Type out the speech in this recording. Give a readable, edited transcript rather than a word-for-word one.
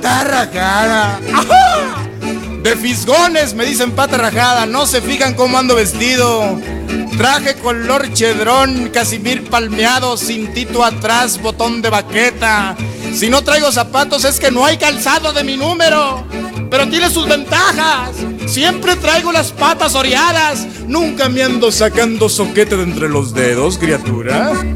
Está rajada. ¡Ajá! De fisgones me dicen pata rajada. No se fijan cómo ando vestido. Traje color chedrón, casimir palmeado, cintito atrás, botón de baqueta. Si no traigo zapatos es que no hay calzado de mi número. Pero tiene sus ventajas. Siempre traigo las patas oreadas. Nunca me ando sacando soquete de entre los dedos, criatura.